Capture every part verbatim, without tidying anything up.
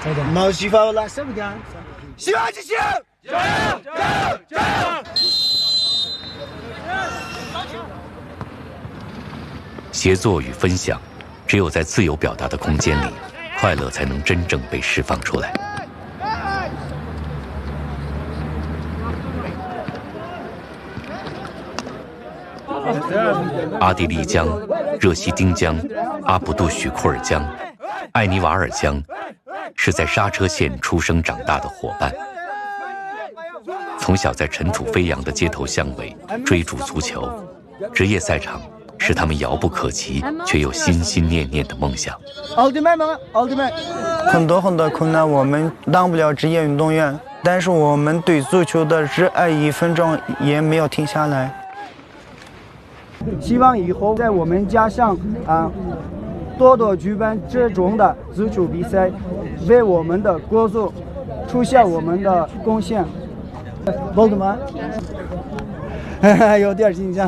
毛西法拉什么干？希望之星，加油加油加油！ 协作与分享，只有在自由表达的空间里，快乐才能真正被释放出来。阿地利江、热西丁江、阿卜杜许库尔江、艾尼瓦尔江，是在刹车线出生长大的伙伴。从小在尘土飞扬的街头巷尾追逐足球，职业赛场是他们遥不可及却又心心念念的梦想。 奥特曼吗？奥特曼。 很多很多困难，我们当不了职业运动员，但是我们对足球的热爱一分钟也没有停下来。 希望以后在我们家乡啊，多多举办这种的足球比赛，为我们的国足出现我们的贡献。 奥特曼，有点紧张。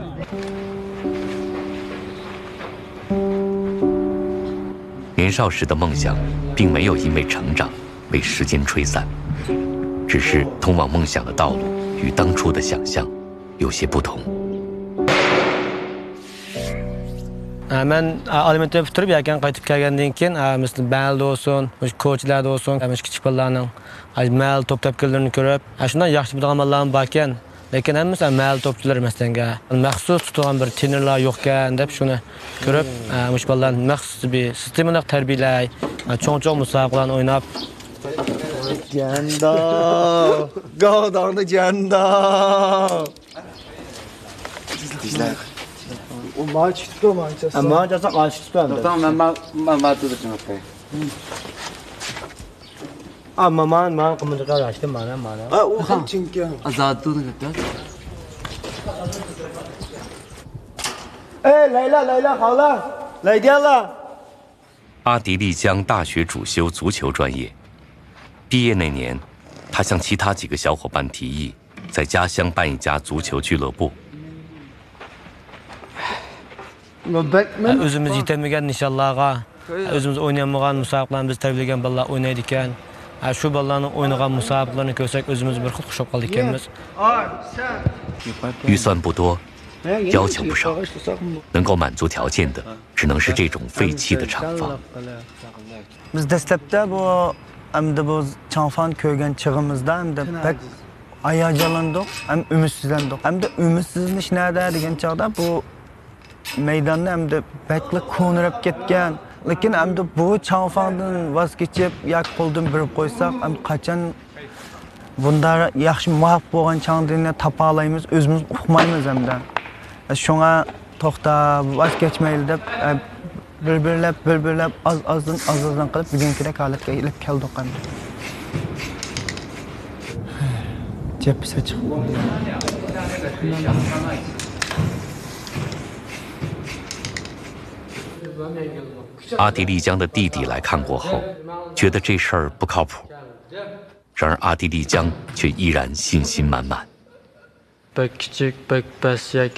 年少时的梦想，并没有因为成长被时间吹散，只是通往梦想的道路与当初的想象有些不同。 Ben alimentni bitirib yakan qaytib kelgandan keyin misli balda olsun, ko'chlarda olsun, kichik bolalarning mal to'p tepkilarini ko'rib, shundan yaxshi biladigan bolalar bor ekan. Lekin hammasi mal to'pchilar emasdanga. Maxsus tutilgan bir trenerlar yo'q ekan deb shuni ko'rib, mush bolalarni maxsus bir sistemada tarbiyalay, cho'ng-cho'ng musobaqalarni o'ynab. Janda, 高档的janda。我马去多嘛，这是。马叫啥马去多？ 当然马马马都是这么开。 啊，妈妈妈，我们这个哪些马呢马呢？ 啊，我很紧张。 啊，咋都那个的？ 哎，来了来了，好了，来电了。 阿迪丽江大学主修足球专业，毕业那年，他向其他几个小伙伴提议，在家乡办一家足球俱乐部。 O'zimiz yetolmagan nishonlarga, o'zimiz o'ynamagan musobaqalarni biz tarbiyalagan bolalar o'ynaydi ekan. Shu bolalarning o'ynagan musobaqalarni ko'rsak, o'zimiz bir xil xushab qoldik ekanmiz. 预算不多，要求不少，能够满足条件的，只能是这种废弃的厂房。 Biz dastlabda bu hamda bu chanfon ko'rgan chig'imizda hamda pek hayajonlandik, ham umidsizlandik. Hamda umidsizlanish nada degan chog'da bu maydonni hamda bakli ko'nirib ketgan. Lekin hamda bu chanfondan voz kechib, yak qo'ldan birib qo'ysak, ham qachon bunda yaxshi muvaffaq bo'lgan changdini topa olamiz, o'zimiz uqmaymiz hamda. Shunga to'xtab, voz kechmaylik deb bir-birlab, bir-birlab az-azdan az-azdan qilib bugunkidek holatga kelib keldik hamda. Jepsa chiqdi. 阿迪丽江的弟弟来看过后，觉得这事儿不靠谱。然而阿迪丽江却依然信心满满。